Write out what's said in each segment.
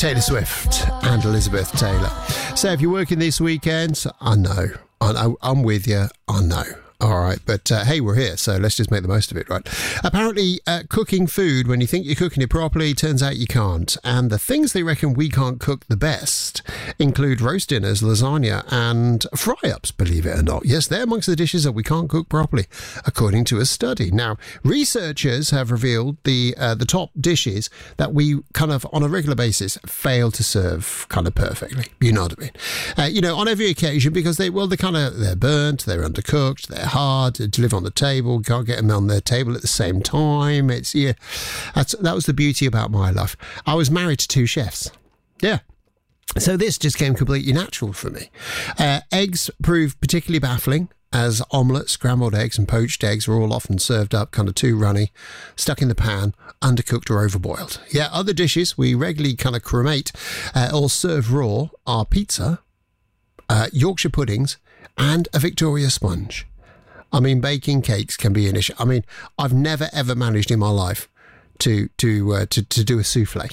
Taylor Swift and Elizabeth Taylor. So if you're working this weekend, I know, I'm with you, I know. All right, but hey, we're here, so let's just make the most of it, right? Apparently, cooking food when you think you're cooking it properly, turns out you can't. And the things they reckon we can't cook the best include roast dinners, lasagna, and fry-ups, believe it or not. Yes, they're amongst the dishes that we can't cook properly, according to a study. Now, researchers have revealed the top dishes that we kind of, on a regular basis, fail to serve kind of perfectly. You know what I mean? On every occasion, because they're burnt, they're undercooked, they're hard to deliver on the table, can't get them on their table at the same time. That was the beauty about my life. I was married to 2 chefs. Yeah. So this just came completely natural for me. Eggs proved particularly baffling, as omelettes, scrambled eggs and poached eggs were all often served up kind of too runny, stuck in the pan, undercooked or overboiled. Yeah, other dishes we regularly kind of cremate or serve raw are pizza, Yorkshire puddings and a Victoria sponge. I mean, baking cakes can be an issue. I mean, I've never ever managed in my life to do a souffle.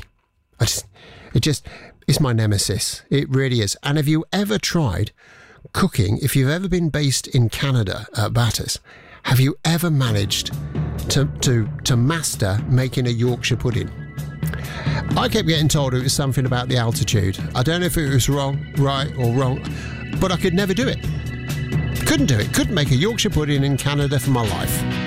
It's my nemesis. It really is. And have you ever tried cooking? If you've ever been based in Canada at Batters, have you ever managed to master making a Yorkshire pudding? I kept getting told it was something about the altitude. I don't know if it was right or wrong, but I could never do it. Couldn't do it. Couldn't make a Yorkshire pudding in Canada for my life.